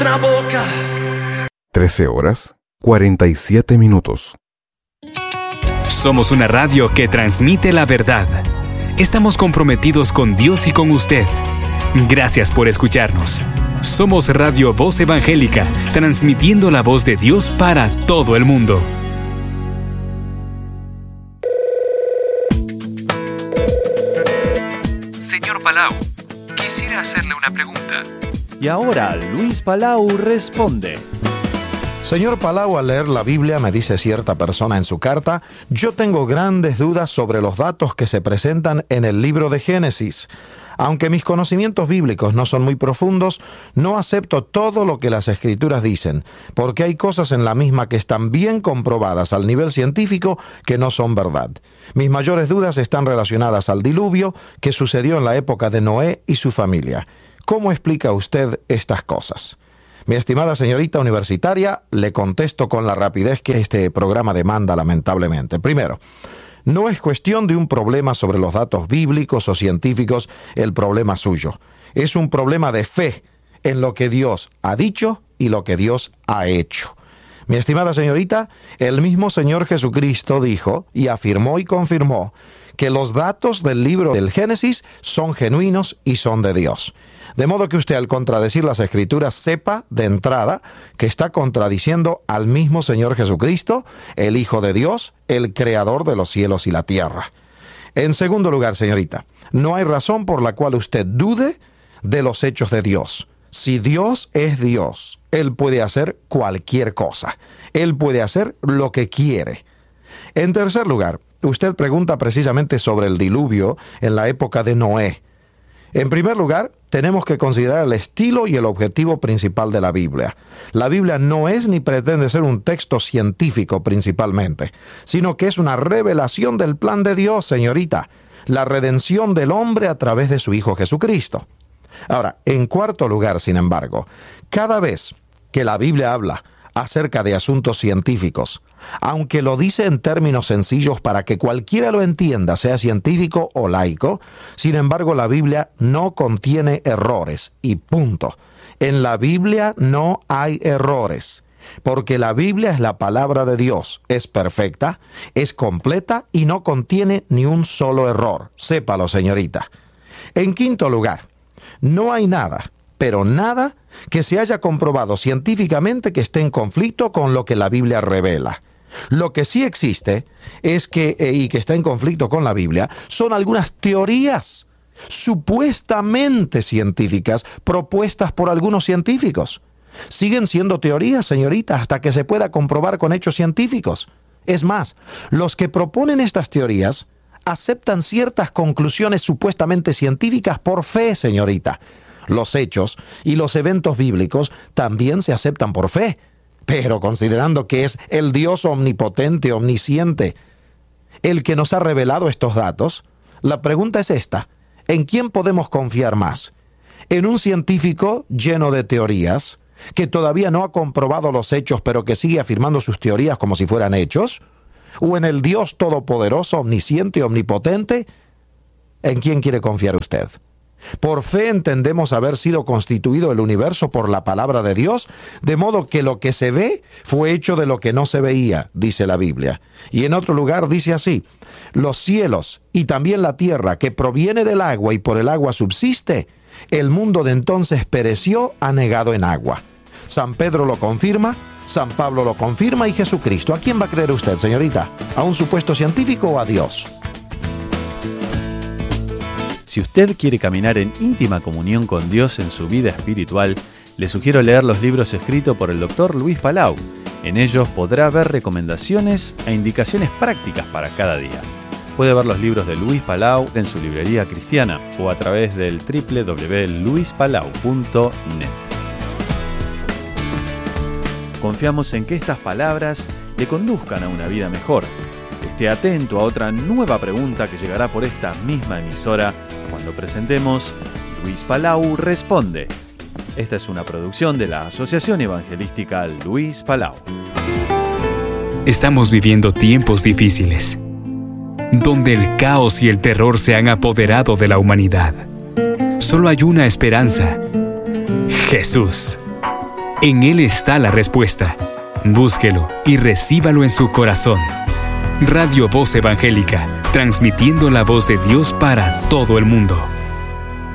Una boca. 13 horas, 47 minutos. Somos una radio que transmite la verdad. Estamos comprometidos con Dios y con usted. Gracias por escucharnos. Somos Radio Voz Evangélica, transmitiendo la voz de Dios para todo el mundo. Señor Palau, quisiera hacerle una pregunta. Y ahora Luis Palau responde. Señor Palau, al leer la Biblia me dice cierta persona en su carta, yo tengo grandes dudas sobre los datos que se presentan en el libro de Génesis. Aunque mis conocimientos bíblicos no son muy profundos, no acepto todo lo que las Escrituras dicen, porque hay cosas en la misma que están bien comprobadas al nivel científico que no son verdad. Mis mayores dudas están relacionadas al diluvio que sucedió en la época de Noé y su familia. ¿Cómo explica usted estas cosas? Mi estimada señorita universitaria, le contesto con la rapidez que este programa demanda, lamentablemente. Primero, no es cuestión de un problema sobre los datos bíblicos o científicos el problema suyo. Es un problema de fe en lo que Dios ha dicho y lo que Dios ha hecho. Mi estimada señorita, el mismo Señor Jesucristo dijo y afirmó y confirmó que los datos del libro del Génesis son genuinos y son de Dios. De modo que usted, al contradecir las Escrituras, sepa de entrada que está contradiciendo al mismo Señor Jesucristo, el Hijo de Dios, el Creador de los cielos y la tierra. En segundo lugar, señorita, no hay razón por la cual usted dude de los hechos de Dios. Si Dios es Dios, Él puede hacer cualquier cosa. Él puede hacer lo que quiere. En tercer lugar, usted pregunta precisamente sobre el diluvio en la época de Noé. En primer lugar, tenemos que considerar el estilo y el objetivo principal de la Biblia. La Biblia no es ni pretende ser un texto científico principalmente, sino que es una revelación del plan de Dios, señorita, la redención del hombre a través de su Hijo Jesucristo. Ahora, en cuarto lugar, sin embargo, cada vez que la Biblia habla acerca de asuntos científicos, aunque lo dice en términos sencillos para que cualquiera lo entienda, sea científico o laico, sin embargo la Biblia no contiene errores, y punto. En la Biblia no hay errores, porque la Biblia es la palabra de Dios, es perfecta, es completa y no contiene ni un solo error. Sépalo, señorita. En quinto lugar, no hay nada, pero nada que se haya comprobado científicamente que esté en conflicto con lo que la Biblia revela. Lo que sí existe es que, y que está en conflicto con la Biblia, son algunas teorías supuestamente científicas propuestas por algunos científicos. Siguen siendo teorías, señorita, hasta que se pueda comprobar con hechos científicos. Es más, los que proponen estas teorías aceptan ciertas conclusiones supuestamente científicas por fe, señorita. Los hechos y los eventos bíblicos también se aceptan por fe, pero considerando que es el Dios omnipotente, omnisciente, el que nos ha revelado estos datos, la pregunta es esta: ¿en quién podemos confiar más? ¿En un científico lleno de teorías, que todavía no ha comprobado los hechos, pero que sigue afirmando sus teorías como si fueran hechos? ¿O en el Dios todopoderoso, omnisciente y omnipotente? ¿En quién quiere confiar usted? Por fe entendemos haber sido constituido el universo por la palabra de Dios, de modo que lo que se ve fue hecho de lo que no se veía, dice la Biblia. Y en otro lugar dice así: los cielos y también la tierra, que proviene del agua y por el agua subsiste, el mundo de entonces pereció anegado en agua. San Pedro lo confirma, San Pablo lo confirma y Jesucristo. ¿A quién va a creer usted, señorita? ¿A un supuesto científico o a Dios? Si usted quiere caminar en íntima comunión con Dios en su vida espiritual, le sugiero leer los libros escritos por el Dr. Luis Palau. En ellos podrá ver recomendaciones e indicaciones prácticas para cada día. Puede ver los libros de Luis Palau en su librería cristiana o a través del www.luispalau.net. Confiamos en que estas palabras le conduzcan a una vida mejor. Esté atento a otra nueva pregunta que llegará por esta misma emisora cuando presentemos Luis Palau Responde. Esta es una producción de la Asociación Evangelística Luis Palau. Estamos viviendo tiempos difíciles, donde el caos y el terror se han apoderado de la humanidad. Solo hay una esperanza: Jesús. En Él está la respuesta. Búsquelo y recíbalo en su corazón. Radio Voz Evangélica, transmitiendo la voz de Dios para todo el mundo.